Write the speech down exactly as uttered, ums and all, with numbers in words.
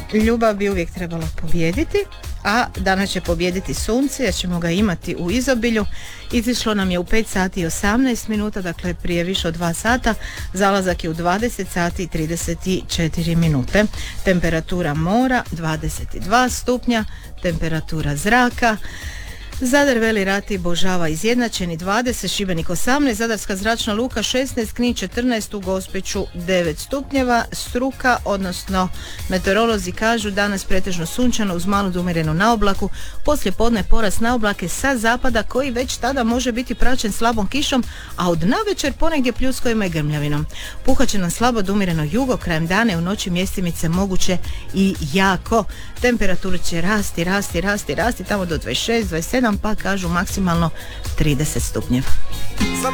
Ljubav bi uvijek trebala pobijediti, a danas će pobijediti sunce, jer ćemo ga imati u izobilju. Izišlo nam je u pet sati i osamnaest minuta, dakle prije više od dva sata. Zalazak je u dvadeset sati i trideset četiri minute. Temperatura mora dvadeset dva stupnja, temperatura zraka Zadar, Veli, Rati, Božava izjednačeni dvadeset, Šibenik osamnaest, Zadarska zračna luka šesnaest, Knin četrnaest, u Gospiću devet stupnjeva. Struka, odnosno meteorolozi kažu danas pretežno sunčano uz malu do umjerenu naoblaku, poslije podne porast naoblake sa zapada koji već tada može biti praćen slabom kišom, a od navečer ponegdje pljuskovima i grmljavinom. Puhat će nam slabo do umjereno jugo, krajem dana i u noći mjestimice moguće i jako. Temperatura će rasti, rasti, rasti, rasti tamo do dvadeset šest, dvadeset sedam, pa kažu maksimalno trideset stupnjeva.